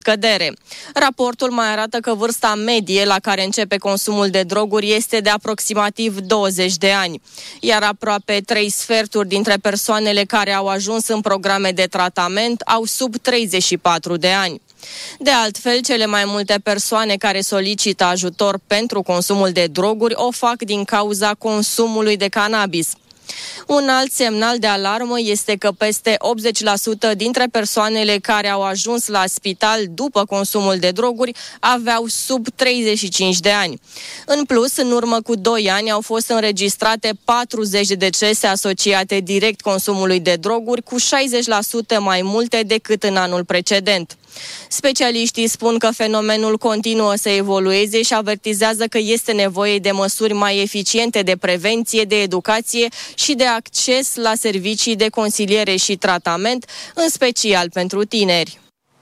scădere. Raportul mai arată că vârsta medie la care începe consumul de droguri este de aproximativ 20 de ani, iar aproape 3 sferturi dintre persoanele care au ajuns în programe de tratament au sub 34 de ani. De altfel, cele mai multe persoane care solicită ajutor pentru consumul de droguri o fac din cauza consumului de cannabis. Un alt semnal de alarmă este că peste 80% dintre persoanele care au ajuns la spital după consumul de droguri aveau sub 35 de ani. În plus, în urmă cu 2 ani au fost înregistrate 40 de decese asociate direct consumului de droguri, cu 60% mai multe decât în anul precedent. Specialiștii spun că fenomenul continuă să evolueze și avertizează că este nevoie de măsuri mai eficiente de prevenție, de educație și de acces la servicii de consiliere și tratament, în special pentru tineri.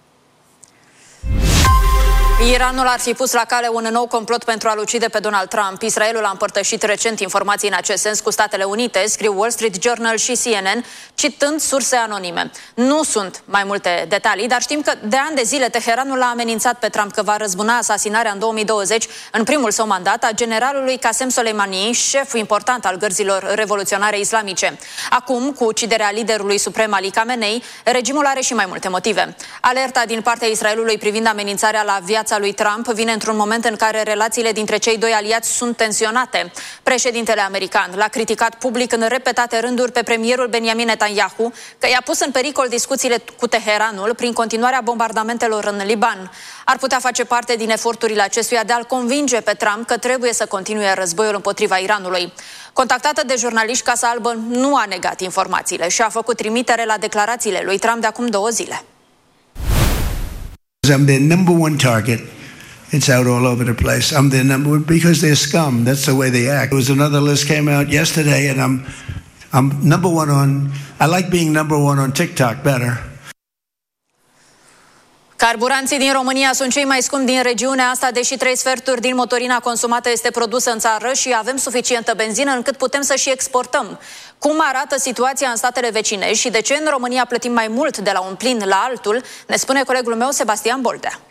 Iranul ar fi pus la cale un nou complot pentru a-l ucide pe Donald Trump. Israelul a împărtășit recent informații în acest sens cu Statele Unite, scriu Wall Street Journal și CNN, citând surse anonime. Nu sunt mai multe detalii, dar știm că de ani de zile Teheranul a amenințat pe Trump că va răzbuna asasinarea în 2020, în primul său mandat, a generalului Qasem Soleimani, șef important al gărzilor revoluționare islamice. Acum, cu uciderea liderului suprem Ali Khamenei, regimul are și mai multe motive. Alerta din partea Israelului privind amenințarea la viața lui Trump vine într-un moment în care relațiile dintre cei doi aliați sunt tensionate. Președintele american l-a criticat public în repetate rânduri pe premierul Benjamin Netanyahu că i-a pus în pericol discuțiile cu Teheranul prin continuarea bombardamentelor în Liban. Ar putea face parte din eforturile acestuia de a-l convinge pe Trump că trebuie să continue războiul împotriva Iranului. Contactată de jurnaliști, Casa Albă nu a negat informațiile și a făcut trimitere la declarațiile lui Trump de acum 2 zile. I'm their number one target. It's out all over the place. I'm their number one because they're scum. That's the way they act. There was another list came out yesterday, and I'm number one on. I like being number one on TikTok better. Carburanții din România sunt cei mai scumpi din regiunea asta, deși 3 sferturi din motorina consumată este produsă în țară și avem suficientă benzină încât putem să și exportăm. Cum arată situația în statele vecine și de ce în România plătim mai mult de la un plin la altul, ne spune colegul meu Sebastian Boldea.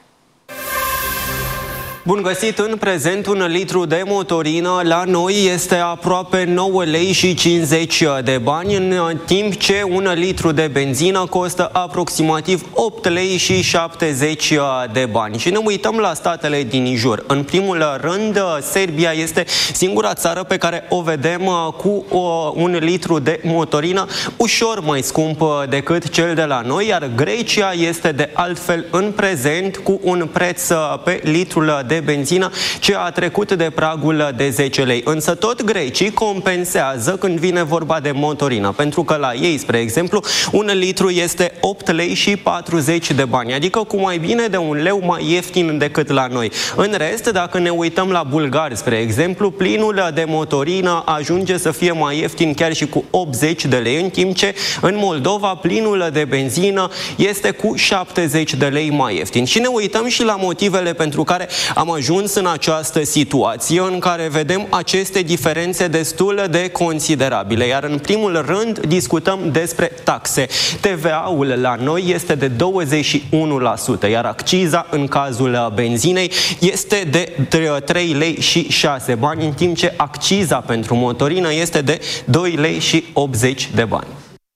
Bun găsit! În prezent, 1 litru de motorină la noi este aproape 9 lei și 50 de bani, în timp ce 1 litru de benzină costă aproximativ 8 lei și 70 de bani. Și ne uităm la statele din jur. În primul rând, Serbia este singura țară pe care o vedem cu 1 litru de motorină ușor mai scump decât cel de la noi, iar Grecia este de altfel în prezent cu un preț pe litrul de benzină ce a trecut de pragul de 10 lei. Însă tot grecii compensează când vine vorba de motorină, pentru că la ei, spre exemplu, 1 litru este 8 lei și 40 de bani, adică cu mai bine de 1 leu mai ieftin decât la noi. În rest, dacă ne uităm la bulgari, spre exemplu, plinul de motorină ajunge să fie mai ieftin chiar și cu 80 de lei, în timp ce în Moldova plinul de benzină este cu 70 de lei mai ieftin. Și ne uităm și la motivele pentru care am ajuns în această situație în care vedem aceste diferențe destul de considerabile. Iar în primul rând discutăm despre taxe. TVA-ul la noi este de 21%, iar acciza în cazul benzinei este de 3 lei și 6 bani, în timp ce acciza pentru motorină este de 2 lei și 80 de bani.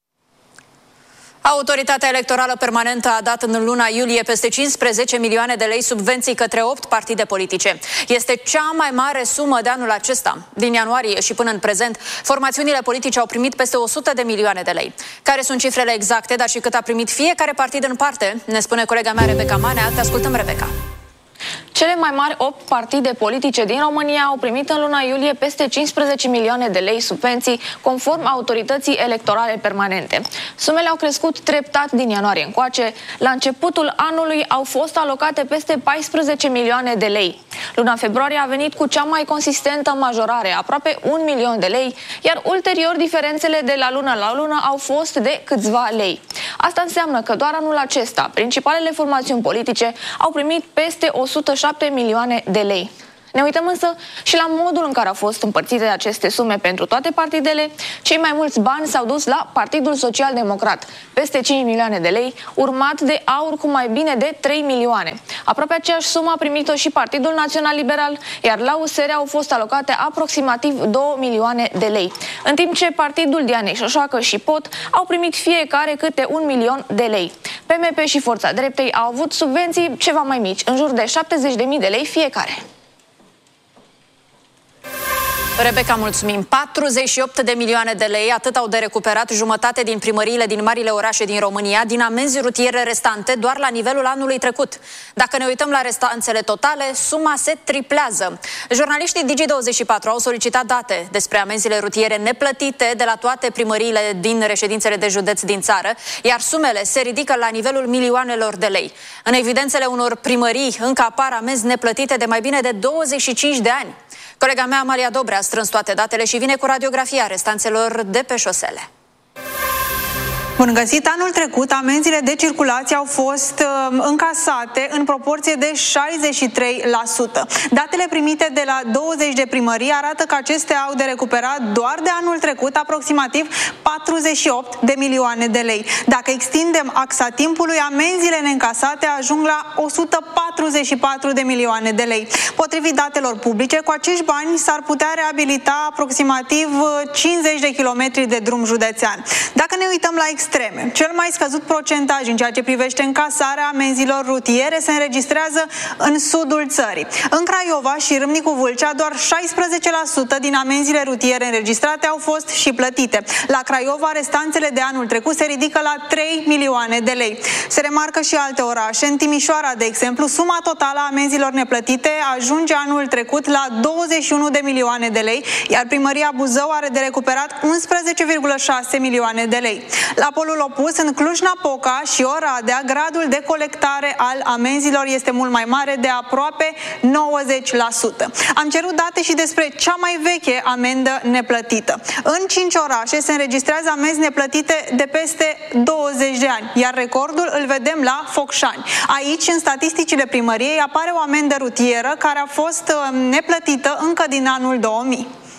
Autoritatea Electorală Permanentă a dat în luna iulie peste 15 milioane de lei subvenții către 8 partide politice. Este cea mai mare sumă de anul acesta. Din ianuarie și până în prezent, formațiunile politice au primit peste 100 de milioane de lei. Care sunt cifrele exacte, dar și cât a primit fiecare partid în parte, ne spune colega mea Rebecca Manea. Te ascultăm, Rebecca. Cele mai mari 8 partide politice din România au primit în luna iulie peste 15 milioane de lei subvenții, conform Autorității Electorale Permanente. Sumele au crescut treptat din ianuarie încoace. La începutul anului au fost alocate peste 14 milioane de lei. Luna februarie a venit cu cea mai consistentă majorare, aproape 1 milion de lei, iar ulterior diferențele de la lună la lună au fost de câțiva lei. Asta înseamnă că doar anul acesta, principalele formațiuni politice au primit peste 107 milioane de lei. Ne uităm însă și la modul în care au fost împărțite aceste sume pentru toate partidele. Cei mai mulți bani s-au dus la Partidul Social Democrat, peste 5 milioane de lei, urmat de AUR cu mai bine de 3 milioane. Aproape aceeași sumă a primit-o și Partidul Național Liberal, iar la USR au fost alocate aproximativ 2 milioane de lei, în timp ce Partidul Dianei Șoșoacă și POT au primit fiecare câte 1 milion de lei. PMP și Forța Dreptei au avut subvenții ceva mai mici, în jur de 70.000 de lei fiecare. Rebecca, mulțumim. 48 de milioane de lei, atât au de recuperat jumătate din primăriile din marile orașe din România, din amenzi rutiere restante, doar la nivelul anului trecut. Dacă ne uităm la restanțele totale, suma se triplează. Jurnaliștii Digi24 au solicitat date despre amenziile rutiere neplătite de la toate primăriile din reședințele de județ din țară, iar sumele se ridică la nivelul milioanelor de lei. În evidențele unor primării încă apar amenzi neplătite de mai bine de 25 de ani. Colega mea, Amalia Dobre, a strâns toate datele și vine cu radiografia restanțelor de pe șosele. Bun găsit! Anul trecut, amenziile de circulație au fost încasate în proporție de 63%. Datele primite de la 20 de primării arată că acestea au de recuperat doar de anul trecut aproximativ 48 de milioane de lei. Dacă extindem axa timpului, amenziile neîncasate ajung la 144 de milioane de lei. Potrivit datelor publice, cu acești bani s-ar putea reabilita aproximativ 50 de kilometri de drum județean. Dacă ne uităm la extreme, cel mai scăzut procentaj în ceea ce privește încasarea amenzilor rutiere se înregistrează în sudul țării. În Craiova și Râmnicu Vâlcea, doar 16% din amenziile rutiere înregistrate au fost și plătite. La Craiova, restanțele de anul trecut se ridică la 3 milioane de lei. Se remarcă și alte orașe. În Timișoara, de exemplu, suma totală a amenzilor neplătite ajunge anul trecut la 21 de milioane de lei, iar primăria Buzău are de recuperat 11,6 milioane de lei. La polul opus, în Cluj-Napoca și Oradea, gradul de colectare al amenzilor este mult mai mare, de aproape 90%. Am cerut date și despre cea mai veche amendă neplătită. În 5 orașe se înregistrează amenzi neplătite de peste 20 de ani, iar recordul îl vedem la Focșani. Aici, în statisticile primăriei, apare o amendă rutieră care a fost neplătită încă din anul 2000.